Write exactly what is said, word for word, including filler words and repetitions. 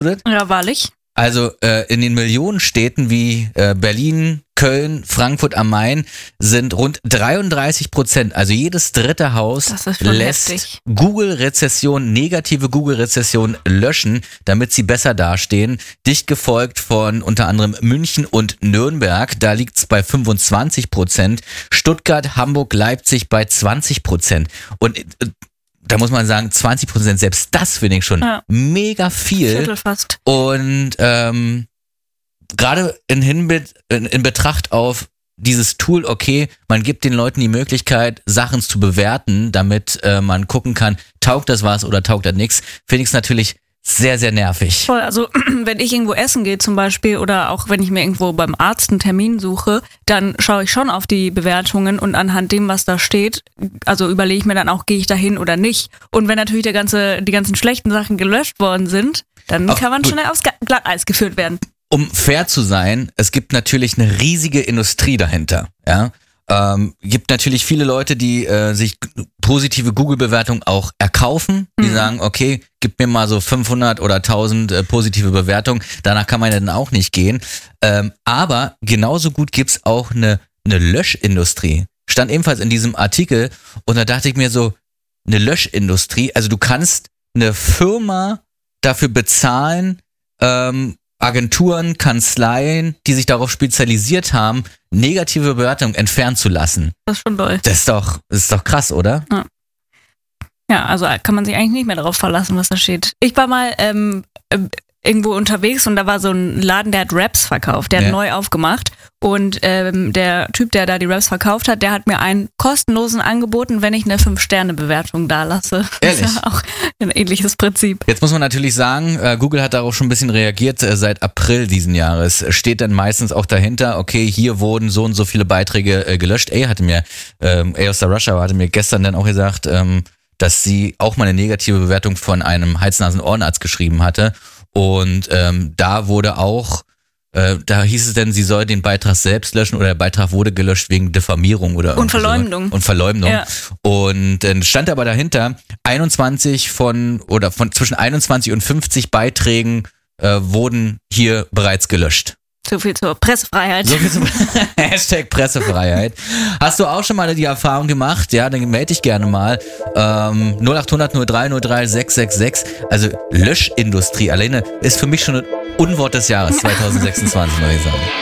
Ja, wahrlich. Also äh, in den Millionenstädten wie äh, Berlin, Köln, Frankfurt am Main sind rund dreiunddreißig Prozent, also jedes dritte Haus Das ist schon lässt heftig. Google-Rezession, negative Google-Rezession löschen, damit sie besser dastehen. Dicht gefolgt von unter anderem München und Nürnberg, da liegt es bei fünfundzwanzig Prozent. Stuttgart, Hamburg, Leipzig bei zwanzig Prozent. Und äh, da muss man sagen, zwanzig Prozent, selbst das finde ich schon Ja. mega viel. Viertel fast. Und ähm, gerade in, Hinbe- in, in Betracht auf dieses Tool, okay, man gibt den Leuten die Möglichkeit, Sachen zu bewerten, damit äh, man gucken kann, taugt das was oder taugt das nichts, finde ich es natürlich sehr, sehr nervig. Voll, also wenn ich irgendwo essen gehe zum Beispiel oder auch wenn ich mir irgendwo beim Arzt einen Termin suche, dann schaue ich schon auf die Bewertungen und anhand dem, was da steht, also überlege ich mir dann auch, gehe ich da hin oder nicht. Und wenn natürlich der ganze, die ganzen schlechten Sachen gelöscht worden sind, dann Ach, kann man gut. schnell aufs Ga- Glatteis geführt werden. Um fair zu sein, es gibt natürlich eine riesige Industrie dahinter. Ja, ähm, gibt natürlich viele Leute, die äh, sich g- positive Google-Bewertungen auch erkaufen. Die Mhm. sagen, okay, gib mir mal so fünfhundert oder tausend äh, positive Bewertungen. Danach kann man ja dann auch nicht gehen. Ähm, aber genauso gut gibt's auch eine, eine Löschindustrie. Stand ebenfalls in diesem Artikel und da dachte ich mir so, eine Löschindustrie, also du kannst eine Firma dafür bezahlen, ähm, Agenturen, Kanzleien, die sich darauf spezialisiert haben, negative Bewertungen entfernen zu lassen. Das ist schon doll. Das ist doch, das ist doch krass, oder? Ja, also kann man sich eigentlich nicht mehr darauf verlassen, was da steht. Ich war mal ähm, ähm, irgendwo unterwegs und da war so ein Laden, der hat Wraps verkauft, der hat Ja. neu aufgemacht und ähm, der Typ, der da die Wraps verkauft hat, der hat mir einen kostenlosen angeboten, wenn ich eine fünf Sterne Bewertung da lasse. Ehrlich? Das ist ja auch ein ähnliches Prinzip. Jetzt muss man natürlich sagen, äh, Google hat darauf schon ein bisschen reagiert, äh, seit April diesen Jahres. Steht dann meistens auch dahinter, okay, hier wurden so und so viele Beiträge äh, gelöscht. A hatte mir, ähm, A aus der Russia hatte mir gestern dann auch gesagt, ähm, dass sie auch mal eine negative Bewertung von einem Hals-Nasen-Ohrenarzt geschrieben hatte. Und ähm, da wurde auch, äh, da hieß es denn, sie soll den Beitrag selbst löschen oder der Beitrag wurde gelöscht wegen Diffamierung oder Und irgendwie sowas. Verleumdung. Und Verleumdung. Ja. Und dann stand aber dahinter, einundzwanzig von oder von zwischen einundzwanzig und fünfzig Beiträgen äh, wurden hier bereits gelöscht. So viel zur Pressefreiheit. So viel zum Hashtag Pressefreiheit. Hast du auch schon mal die Erfahrung gemacht? Ja, dann melde dich gerne mal. Ähm, null acht hundert null drei null drei sechs sechs sechs. Also Löschindustrie alleine ist für mich schon ein Unwort des Jahres zwanzig sechsundzwanzig, muss ich sagen.